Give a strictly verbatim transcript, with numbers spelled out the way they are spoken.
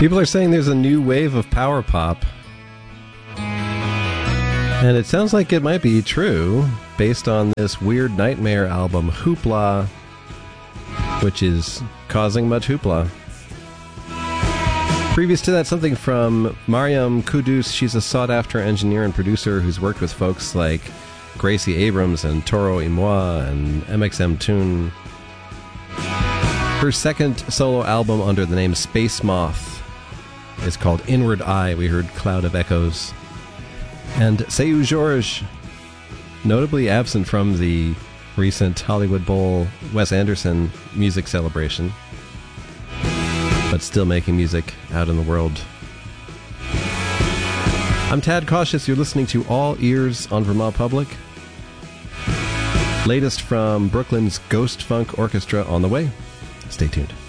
People are saying there's a new wave of power pop. And it sounds like it might be true based on this Weird Nightmare album, Hoopla, which is causing much hoopla. Previous to that, something from Mariam Kudus. She's a sought-after engineer and producer who's worked with folks like Gracie Abrams and Toro y Moi and M X M Toon. Her second solo album under the name Space Moth is called Inward Eye. We heard Cloud of Echoes. And Seu Jorge, notably absent from the recent Hollywood Bowl Wes Anderson music celebration, but still making music out in the world. I'm Tad Cautious. You're listening to All Ears on Vermont Public. Latest from Brooklyn's Ghost Funk Orchestra on the way. Stay tuned.